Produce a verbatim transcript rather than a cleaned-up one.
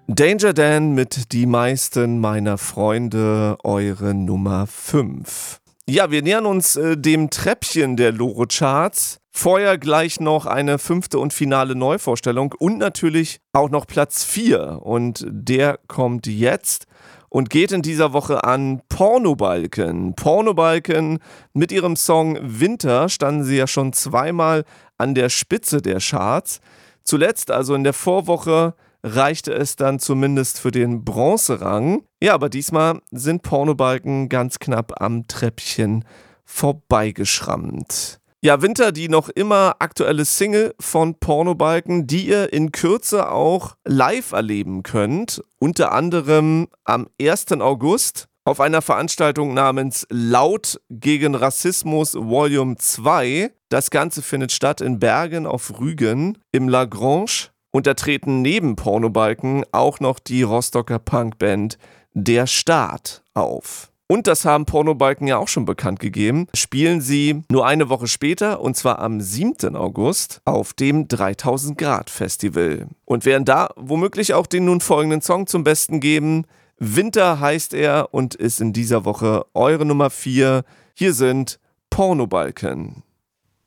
Danger Dan mit Die meisten meiner Freunde, eure Nummer fünf. Ja, wir nähern uns äh, dem Treppchen der Loro-Charts. Vorher gleich noch eine fünfte und finale Neuvorstellung und natürlich auch noch Platz vier. Und der kommt jetzt und geht in dieser Woche an Pornobalken. Pornobalken mit ihrem Song Winter standen sie ja schon zweimal an der Spitze der Charts. Zuletzt, also in der Vorwoche, reichte es dann zumindest für den Bronzerang. Ja, aber diesmal sind Pornobalken ganz knapp am Treppchen vorbeigeschrammt. Ja, Winter, die noch immer aktuelle Single von Pornobalken, die ihr in Kürze auch live erleben könnt. Unter anderem am ersten August auf einer Veranstaltung namens Laut gegen Rassismus Volume zwei. Das Ganze findet statt in Bergen auf Rügen im Lagrange. Und da treten neben Pornobalken auch noch die Rostocker Punkband Der Staat auf. Und das haben Pornobalken ja auch schon bekannt gegeben, spielen sie nur eine Woche später, und zwar am siebten August, auf dem dreitausend Grad Festival. Und werden da womöglich auch den nun folgenden Song zum Besten geben. Winter heißt er und ist in dieser Woche eure Nummer vier. Hier sind Pornobalken.